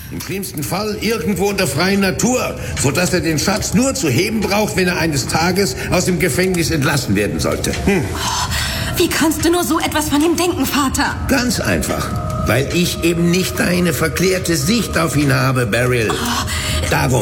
Im schlimmsten Fall irgendwo in der freien Natur, sodass er den Schatz nur zu heben braucht, wenn er eines Tages aus dem Gefängnis entlassen werden sollte. Wie kannst du nur so etwas von ihm denken, Vater? Ganz einfach, weil ich eben nicht deine verklärte Sicht auf ihn habe, Beryl. Darum.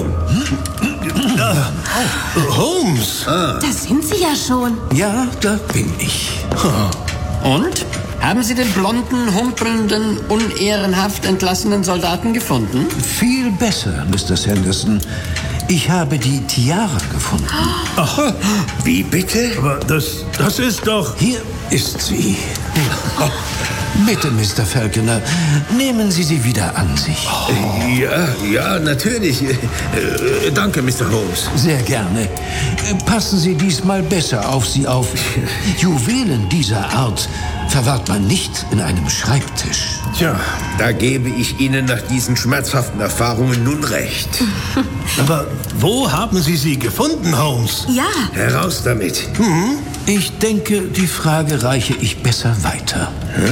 Holmes! Da sind Sie ja schon. Ja, da bin ich. Und? Haben Sie den blonden, humpelnden, unehrenhaft entlassenen Soldaten gefunden? Viel besser, Mr. Sanderson. Ich habe die Tiara gefunden. Ach, Wie bitte? aber das ist doch... Hier ist sie. Bitte, Mr. Falconer, nehmen Sie sie wieder an sich. Ja, natürlich. Danke, Mr. Holmes. Sehr gerne. Passen Sie diesmal besser auf sie auf. Juwelen dieser Art verwahrt man nicht in einem Schreibtisch. Tja, Da gebe ich Ihnen nach diesen schmerzhaften Erfahrungen nun recht. aber wo haben Sie sie gefunden, Holmes? Ja, Heraus damit. Ich denke, die Frage reiche ich besser weiter.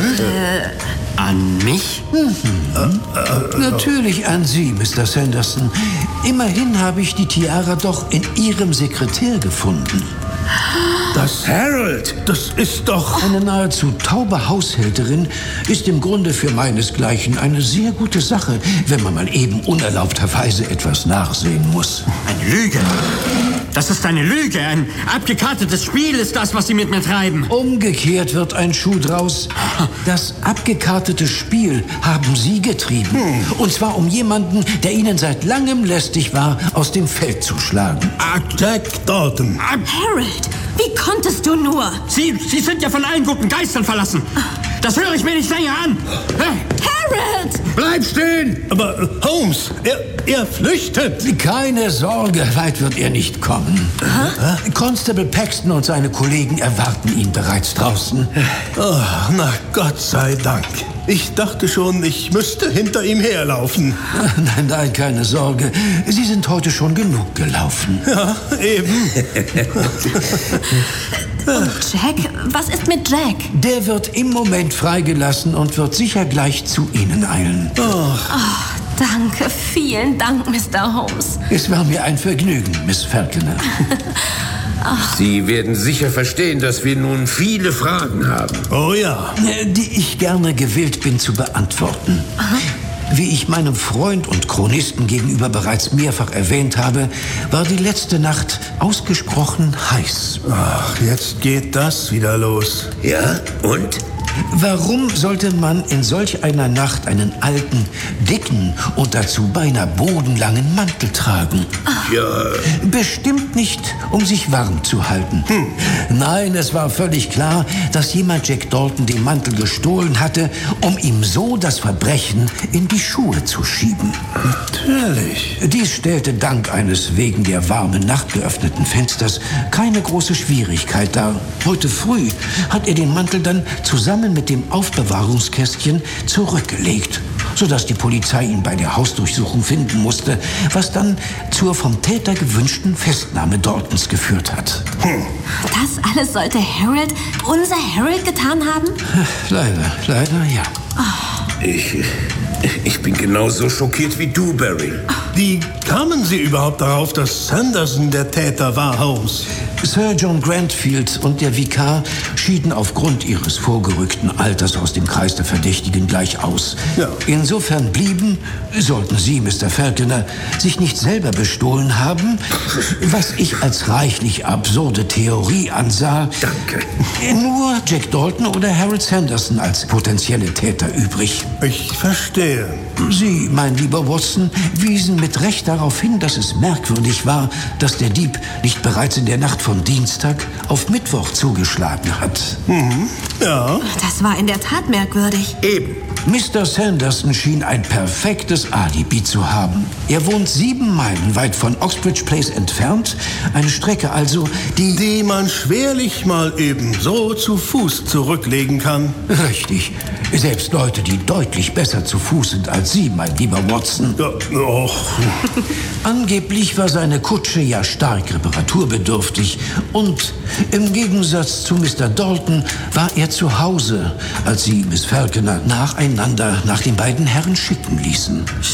An mich? Natürlich an Sie, Mr. Sanderson. Immerhin habe ich die Tiara doch in Ihrem Sekretär gefunden. Harold! Das ist doch... Eine nahezu taube Haushälterin ist im Grunde für meinesgleichen eine sehr gute Sache, wenn man mal eben unerlaubterweise etwas nachsehen muss. Eine Lüge. Das ist eine Lüge. Ein abgekartetes Spiel ist das, was Sie mit mir treiben. Umgekehrt wird ein Schuh draus. Das abgekartete Spiel haben Sie getrieben. Und zwar um jemanden, der Ihnen seit langem lästig war, aus dem Feld zu schlagen. Jack Dalton. Harold, wie konntest du nur? Sie sind ja von allen guten Geistern verlassen. Das höre ich mir nicht länger an. Harold! Bleib stehen! Aber Holmes, er flüchtet. Keine Sorge, weit wird er nicht kommen. Constable Paxton und seine Kollegen erwarten ihn bereits draußen. Oh, na, Gott sei Dank. Ich dachte schon, ich müsste hinter ihm herlaufen. Nein, keine Sorge. Sie sind heute schon genug gelaufen. Ja, eben. Und Jack? Was ist mit Jack? Der wird im Moment freigelassen und wird sicher gleich zu Ihnen eilen. Danke, vielen Dank, Mr. Holmes. Es war mir ein Vergnügen, Miss Falconer. Sie werden sicher verstehen, dass wir nun viele Fragen haben. Oh ja. Die ich gerne gewillt bin zu beantworten. Wie ich meinem Freund und Chronisten gegenüber bereits mehrfach erwähnt habe, war die letzte Nacht ausgesprochen heiß. Ach, jetzt geht das wieder los. Ja, und? Warum sollte man in solch einer Nacht einen alten, dicken und dazu beinahe bodenlangen Mantel tragen? Ja, Bestimmt nicht, um sich warm zu halten. Nein, es war völlig klar, dass jemand Jack Dalton den Mantel gestohlen hatte, um ihm so das Verbrechen in die Schuhe zu schieben. Natürlich. Dies stellte dank eines wegen der warmen Nacht geöffneten Fensters keine große Schwierigkeit dar. Heute früh hat er den Mantel dann zusammen mit dem Aufbewahrungskästchen zurückgelegt, sodass die Polizei ihn bei der Hausdurchsuchung finden musste, was dann zur vom Täter gewünschten Festnahme Daltons geführt hat. Das alles sollte Harold, unser Harold, getan haben? Leider ja. ich bin genauso schockiert wie du, Beryl. Wie kamen Sie überhaupt darauf, dass Sanderson der Täter war, Holmes? Sir John Grantfield und der Vikar schieden aufgrund ihres vorgerückten Alters aus dem Kreis der Verdächtigen gleich aus. Ja. Insofern blieben, sollten Sie, Mr. Falconer, sich nicht selber bestohlen haben, was ich als reichlich absurde Theorie ansah, Danke. nur Jack Dalton oder Harold Sanderson als potenzielle Täter übrig. Ich verstehe. Sie, mein lieber Watson, wiesen mit Recht darauf hin, dass es merkwürdig war, dass der Dieb nicht bereits in der Nacht von Dienstag auf Mittwoch zugeschlagen hat. Ja. Das war in der Tat merkwürdig. Eben. Mr. Sanderson schien ein perfektes Alibi zu haben. Er wohnt 7 Meilen weit von Oxbridge Place entfernt, eine Strecke also, Die man schwerlich mal eben so zu Fuß zurücklegen kann. Richtig. Selbst Leute, die deutlich besser zu Fuß sind als Sie, mein lieber Watson. Ja, och. Angeblich war seine Kutsche ja stark reparaturbedürftig und im Gegensatz zu Mr. Dalton war er zu Hause, als Sie, Miss Falconer, nacheinander nach den beiden Herren schicken ließen.